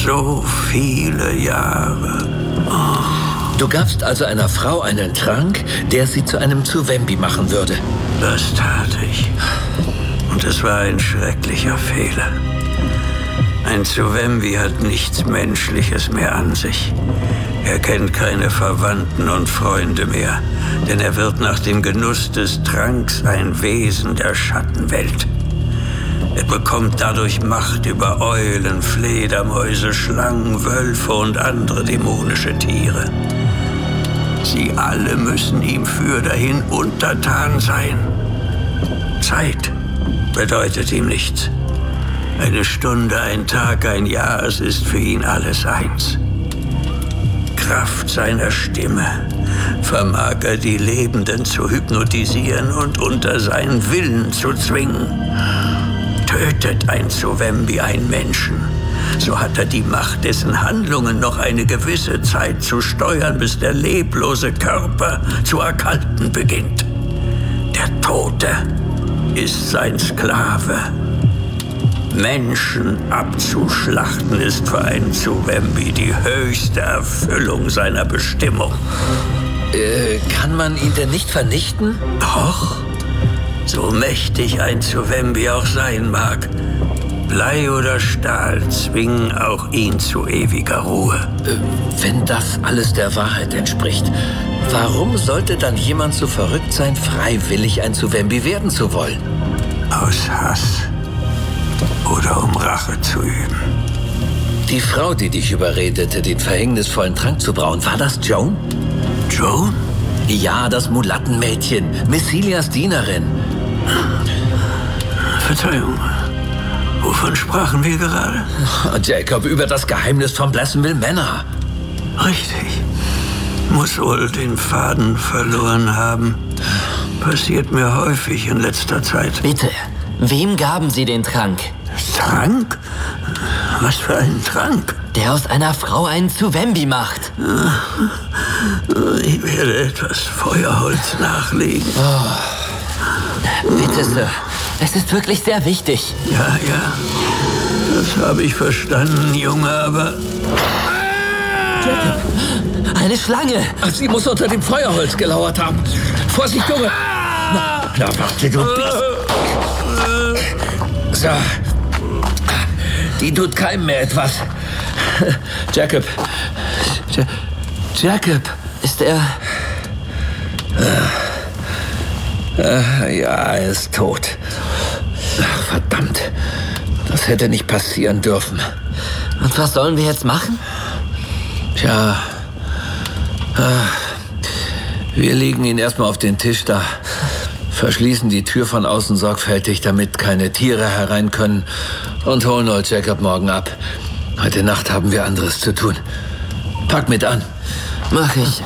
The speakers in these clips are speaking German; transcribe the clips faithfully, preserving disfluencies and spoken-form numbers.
So viele Jahre. Oh. Du gabst also einer Frau einen Trank, der sie zu einem Tsuvembi machen würde. Das tat ich. Und es war ein schrecklicher Fehler. Ein Tsuvembi hat nichts Menschliches mehr an sich. Er kennt keine Verwandten und Freunde mehr, denn er wird nach dem Genuss des Tranks ein Wesen der Schattenwelt. Er bekommt dadurch Macht über Eulen, Fledermäuse, Schlangen, Wölfe und andere dämonische Tiere. Sie alle müssen ihm fürderhin untertan sein. Zeit bedeutet ihm nichts. Eine Stunde, ein Tag, ein Jahr, es ist für ihn alles eins. Kraft seiner Stimme vermag er die Lebenden zu hypnotisieren und unter seinen Willen zu zwingen. Tötet ein Tsuvembi einen Menschen, so hat er die Macht, dessen Handlungen noch eine gewisse Zeit zu steuern, bis der leblose Körper zu erkalten beginnt. Der Tote ist sein Sklave. Menschen abzuschlachten ist für einen Tsuvembi die höchste Erfüllung seiner Bestimmung. Äh, kann man ihn denn nicht vernichten? Doch, so mächtig ein Tsuvembi auch sein mag. Blei oder Stahl zwingen auch ihn zu ewiger Ruhe. Äh, wenn das alles der Wahrheit entspricht, warum sollte dann jemand so verrückt sein, freiwillig ein Tsuvembi werden zu wollen? Aus Hass. Oder um Rache zu üben. Die Frau, die dich überredete, den verhängnisvollen Trank zu brauen, war das Joan? Joan? Ja, das Mulattenmädchen, Messilias Dienerin. Verzeihung, wovon sprachen wir gerade? Jacob, über das Geheimnis von Blessonville Manor. Richtig. Muss wohl den Faden verloren haben. Passiert mir häufig in letzter Zeit. Bitte, wem gaben Sie den Trank? Trank? Was für ein Trank? Der aus einer Frau einen Tsuvembi macht. Ich werde etwas Feuerholz nachlegen. Oh. Bitte, Sir. Es ist wirklich sehr wichtig. Ja, ja. Das habe ich verstanden, Junge, aber... Jacob, eine Schlange. Ach, sie muss unter dem Feuerholz gelauert haben. Vorsicht, Junge. Na, na warte, du Biest. So. Die tut keinem mehr etwas. Jacob. Ja, Jacob. Ist er... Äh, ja, er ist tot. Ach, verdammt. Das hätte nicht passieren dürfen. Und was sollen wir jetzt machen? Tja. Wir legen ihn erstmal auf den Tisch da. Verschließen die Tür von außen sorgfältig, damit keine Tiere herein können. Und holen Old Jacob morgen ab. Heute Nacht haben wir anderes zu tun. Pack mit an. Mach ich.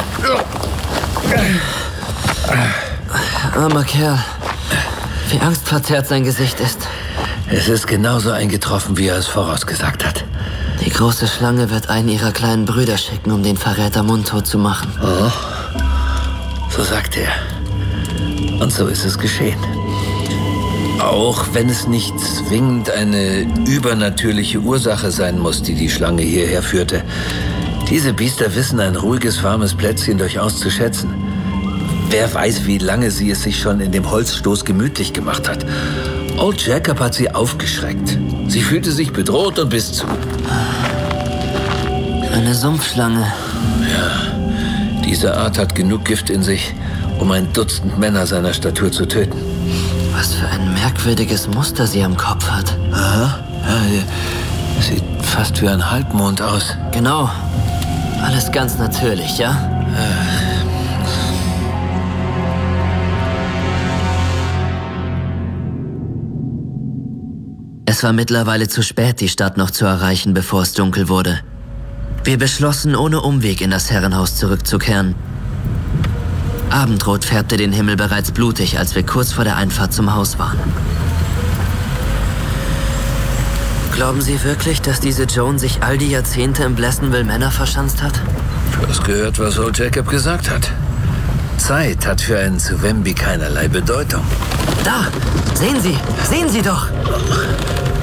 Armer Kerl. Wie angstverzerrt sein Gesicht ist. Es ist genauso eingetroffen, wie er es vorausgesagt hat. Die große Schlange wird einen ihrer kleinen Brüder schicken, um den Verräter mundtot zu machen. Oh. So sagt er. Und so ist es geschehen. Auch wenn es nicht zwingend eine übernatürliche Ursache sein muss, die die Schlange hierher führte. Diese Biester wissen ein ruhiges, warmes Plätzchen durchaus zu schätzen. Wer weiß, wie lange sie es sich schon in dem Holzstoß gemütlich gemacht hat. Old Jacob hat sie aufgeschreckt. Sie fühlte sich bedroht und biss zu. Eine Sumpfschlange. Ja, diese Art hat genug Gift in sich, um ein Dutzend Männer seiner Statur zu töten. Was für ein merkwürdiges Muster sie am Kopf hat. Aha, ja, sieht fast wie ein Halbmond aus. Genau. Alles ganz natürlich, ja? Äh. Es war mittlerweile zu spät, die Stadt noch zu erreichen, bevor es dunkel wurde. Wir beschlossen, ohne Umweg in das Herrenhaus zurückzukehren. Abendrot färbte den Himmel bereits blutig, als wir kurz vor der Einfahrt zum Haus waren. Glauben Sie wirklich, dass diese Joan sich all die Jahrzehnte im Blessonville Manor verschanzt hat? Du hast gehört, was Old Jacob gesagt hat. Zeit hat für einen Tsuvembi keinerlei Bedeutung. Da! Sehen Sie! Sehen Sie doch!